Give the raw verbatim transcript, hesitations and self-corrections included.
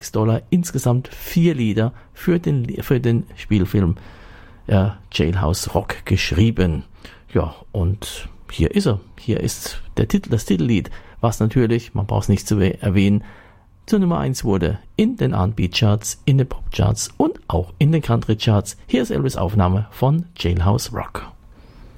US-Dollar, insgesamt vier Lieder für den, für den Spielfilm äh, Jailhouse Rock geschrieben. Ja, und hier ist er. Hier ist der Titel, das Titellied, was natürlich, man braucht es nicht zu erwähnen, zur Nummer eins wurde in den R and B-Charts, in den Pop-Charts und auch in den Country-Charts. Hier ist Elvis' Aufnahme von Jailhouse Rock.